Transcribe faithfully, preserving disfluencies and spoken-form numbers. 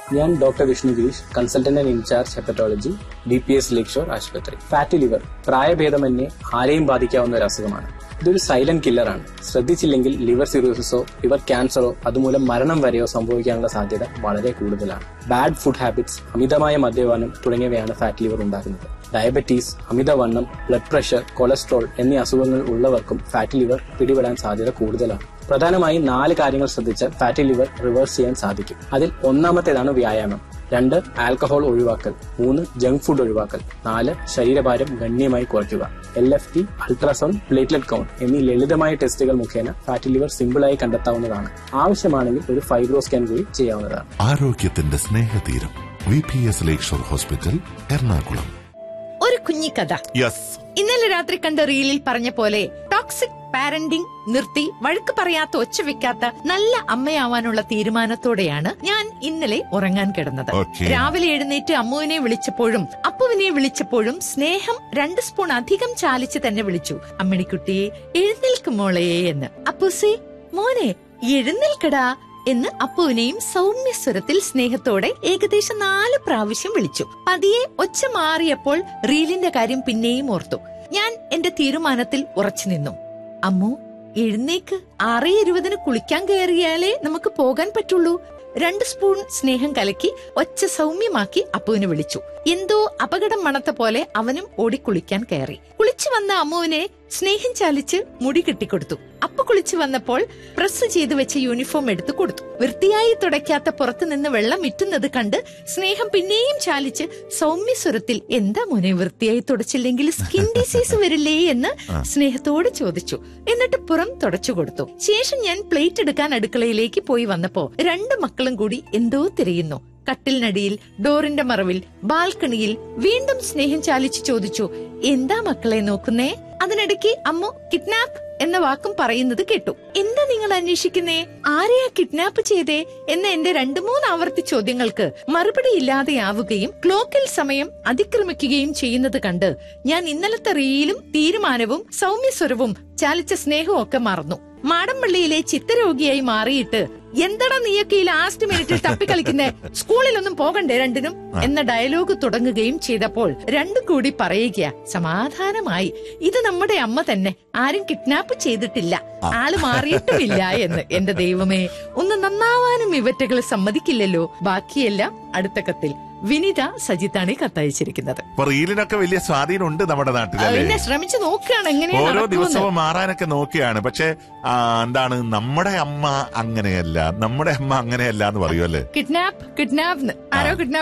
ഞാൻ doctor Vishnu Girish, consultant and in charge hepatology, D P S lake shore ആശുപത്രി. Fatty liver പ്രായഭേദമന്യേ ആരെയും ബാധിക്കാവുന്ന ഒരു അസുഖമാണ്. ഇതൊരു സൈലന്റ് കില്ലറാണ്. ശ്രദ്ധിച്ചില്ലെങ്കിൽ ലിവർ സിറോസിസോ ലിവർ ക്യാൻസറോ അതുമൂലം മരണം വരെയോ സംഭവിക്കാനുള്ള സാധ്യത വളരെ കൂടുതലാണ്. ബാഡ് ഫുഡ് ഹാബിറ്റ്സ്, അമിതമായ മദ്യപാനം തുടങ്ങിയവയാണ് ഫാറ്റ് ലിവർ ഉണ്ടാക്കുന്നത്. ഡയബറ്റീസ്, അമിതവണ്ണം, ബ്ലഡ് പ്രഷർ, കൊളസ്ട്രോൾ എന്നീ അസുഖങ്ങൾ ഉള്ളവർക്കും ഫാറ്റി ലിവർ പിടിപെടാൻ സാധ്യത കൂടുതലാണ്. പ്രധാനമായും നാല് കാര്യങ്ങൾ ശ്രദ്ധിച്ചാൽ ഫാറ്റി ലിവർ റിവേഴ്സ് ചെയ്യാൻ സാധിക്കും. അതിൽ ഒന്നാമത്തേതാണ് വ്യായാമം. രണ്ട്, ആൽക്കഹോൾ ഒഴിവാക്കൽ. മൂന്ന്, ജങ്ക് ഫുഡ് ഒഴിവാക്കൽ. നാല്, ശരീരഭാരം ഗണ്യമായി കുറയ്ക്കുക. L F T, ultrasound, platelet count എന്നീ ലളിതമായ ടെസ്റ്റുകൾ മുഖേന ഫാറ്റി ലിവർ സിമ്പിളായി കണ്ടെത്താവുന്നതാണ്. ആവശ്യമാണെങ്കിൽ ഒരു ഫൈബ്രോ സ്കാൻ കൂടി ചെയ്യാവുന്നതാണ്. ആരോഗ്യത്തിന്റെ സ്നേഹതീരം, വി പി എസ് ലേക്ക് ഷോർ ഹോസ്പിറ്റൽ, എറണാകുളം. ഒരു കുഞ്ഞിക്കഥ. യെസ്. ഇന്നലെ രാത്രി കണ്ട റീലിൽ പറഞ്ഞ പോലെ ടോക്സിക് പാരന്റിംഗ് നിർത്തി വഴക്ക് പറയാത്ത, ഒച്ച വെക്കാത്ത നല്ല അമ്മയാവാനുള്ള തീരുമാനത്തോടെയാണ് ഞാൻ ഇന്നലെ ഉറങ്ങാൻ കിടന്നത്. രാവിലെ എഴുന്നേറ്റ് അമ്മുവിനെ വിളിച്ചപ്പോഴും അപ്പുവിനെ വിളിച്ചപ്പോഴും സ്നേഹം രണ്ട് സ്പൂൺ അധികം ചാലിച്ച് തന്നെ വിളിച്ചു. അമ്മിണിക്കുട്ടിയെ എഴുന്നേൽക്ക് മോളെ എന്ന്. അപ്പൂസേ മോനെ എഴുന്നേൽക്കടാ എന്ന് അപ്പുവിനെയും സൗമ്യസ്വരത്തിൽ സ്നേഹത്തോടെ ഏകദേശം നാല് പ്രാവശ്യം വിളിച്ചു. പതിയെ ഒച്ച മാറിയപ്പോൾ റീലിന്റെ കാര്യം പിന്നെയും ഓർത്തു. ഞാൻ എന്റെ തീരുമാനത്തിൽ ഉറച്ചു നിന്നു. അമ്മു എഴുന്നേക്ക്, ആറേ ഇരുപതിന് കുളിക്കാൻ കയറിയാലേ നമുക്ക് പോകാൻ പറ്റുള്ളൂ. രണ്ട് സ്പൂൺ സ്നേഹം കലക്കി ഒച്ച സൗമ്യമാക്കി അപ്പുവിനെ വിളിച്ചു. എന്തോ അപകടം മണത്ത പോലെ അവനും ഓടി കുളിക്കാൻ കയറി. കുളിച്ചു വന്ന അമ്മുവിനെ സ്നേഹം ചാലിച്ച് മുടി കെട്ടിക്കൊടുത്തു. അപ്പു കുളിച്ചു വന്നപ്പോൾ പ്രസ് ചെയ്ത് വെച്ച യൂണിഫോം എടുത്തു കൊടുത്തു. വൃത്തിയായി തുടയ്ക്കാത്ത പുറത്തു നിന്ന് വെള്ളം ഇറ്റുന്നത് കണ്ട് സ്നേഹം പിന്നെയും ചാലിച്ച് സൗമ്യസ്വരത്തിൽ, എന്താ മോനെ വൃത്തിയായി തുടച്ചില്ലെങ്കിൽ സ്കിൻ ഡിസീസ് വരില്ലേ എന്ന് സ്നേഹത്തോട് ചോദിച്ചു. എന്നിട്ട് പുറം തുടച്ചു കൊടുത്തു. ശേഷം ഞാൻ പ്ലേറ്റ് എടുക്കാൻ അടുക്കളയിലേക്ക് പോയി വന്നപ്പോ രണ്ട് മക്കളും കൂടി എന്തോ തിരയുന്നു. കട്ടിലിനടിയിൽ, ഡോറിന്റെ മറവിൽ, ബാൽക്കണിയിൽ. വീണ്ടും സ്നേഹം ചാലിച്ച് ചോദിച്ചു, എന്താ മക്കളെ നോക്കുന്നേ? അതിനിടയ്ക്ക് അമ്മു കിഡ്നാപ്പ് എന്ന വാക്കും പറയുന്നത് കേട്ടു. എന്താ നിങ്ങൾ അന്വേഷിക്കുന്നേ? ആരെയാ കിഡ്നാപ്പ് ചെയ്തേ എന്ന എന്റെ രണ്ടു മൂന്ന് ആവർത്തി ചോദ്യങ്ങൾക്ക് മറുപടി ഇല്ലാതെയാവുകയും ക്ലോക്കിൽ സമയം അതിക്രമിക്കുകയും ചെയ്യുന്നത് കണ്ട് ഞാൻ ഇന്നലത്തെ റീലും തീരുമാനവും സൗമ്യസ്വരവും ചാലിച്ച സ്നേഹവും ഒക്കെ മറന്നു. മാടമ്പള്ളിയിലെ ചിത്തരോഗിയായി മാറിയിട്ട് എന്താടാ നീയൊക്കെ ഈ ലാസ്റ്റ് മിനിറ്റിൽ തപ്പിക്കളിക്കുന്നേ, സ്കൂളിലൊന്നും പോകണ്ടേ രണ്ടിനും എന്ന ഡയലോഗ് തുടങ്ങുകയും ചെയ്തപ്പോൾ രണ്ടും കൂടി പറയുക, സമാധാനമായി, ഇത് നമ്മുടെ അമ്മ തന്നെ, ആരും കിഡ്നാപ്പ് ചെയ്തിട്ടില്ല, ആള് മാറിയിട്ടുമില്ല എന്ന്. എന്റെ ദൈവമേ, ഒന്ന് നന്നാവാനും ഇവറ്റകൾ സമ്മതിക്കില്ലല്ലോ. ബാക്കിയെല്ലാം അടുത്ത കത്തിൽ. വിനിത സജിത്താണ് കത്തയച്ചിരിക്കുന്നത്. റീലിനൊക്കെ വലിയ സ്വാധീനമുണ്ട് നമ്മുടെ നാട്ടിൽ. പിന്നെ ശ്രമിച്ചു നോക്കുകയാണ് എങ്ങനെയാണ് ഓരോ ദിവസവും മാറാനൊക്കെ നോക്കിയാണ്. പക്ഷെ എന്താണ്, നമ്മുടെ അമ്മ അങ്ങനെയല്ല, നമ്മുടെ അമ്മ അങ്ങനെയല്ല എന്ന് പറയുമല്ലേ. കിഡ്നാപ്പ് കിഡ്നാപ്പ് ആരോ കിഡ്നാപ്പ്